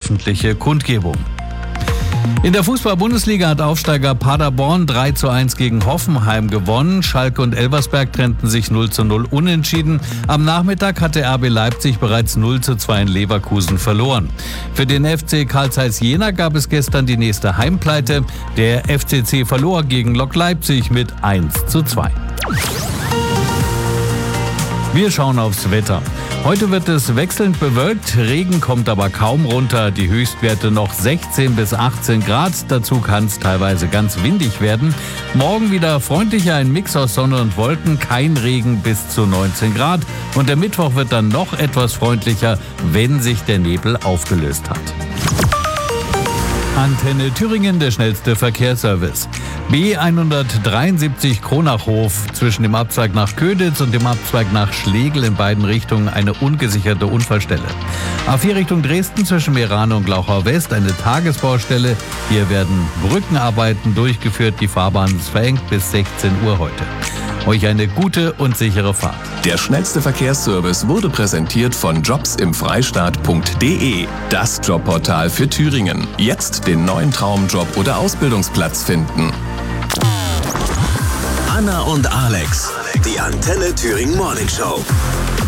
öffentliche Kundgebung. In der Fußball-Bundesliga hat Aufsteiger Paderborn 3:1 gegen Hoffenheim gewonnen. Schalke und Elversberg trennten sich 0:0 unentschieden. Am Nachmittag hatte RB Leipzig bereits 0:2 in Leverkusen verloren. Für den FC Carl Zeiss Jena gab es gestern die nächste Heimpleite. Der FCC verlor gegen Lok Leipzig mit 1:2. Wir schauen aufs Wetter. Heute wird es wechselnd bewölkt, Regen kommt aber kaum runter, die Höchstwerte noch 16 bis 18 Grad, dazu kann es teilweise ganz windig werden. Morgen wieder freundlicher, ein Mix aus Sonne und Wolken, kein Regen bis zu 19 Grad und der Mittwoch wird dann noch etwas freundlicher, wenn sich der Nebel aufgelöst hat. Antenne Thüringen, der schnellste Verkehrsservice. B173 Kronachhof zwischen dem Abzweig nach Köditz und dem Abzweig nach Schlegel in beiden Richtungen eine ungesicherte Unfallstelle. A4 Richtung Dresden zwischen Meerane und Glauchau West eine Tagesbaustelle. Hier werden Brückenarbeiten durchgeführt. Die Fahrbahn ist verengt bis 16 Uhr heute. Euch eine gute und sichere Fahrt. Der schnellste Verkehrsservice wurde präsentiert von jobsimfreistaat.de, das Jobportal für Thüringen. Jetzt den neuen Traumjob oder Ausbildungsplatz finden. Anna und Alex, die Antenne Thüringen Morning Show.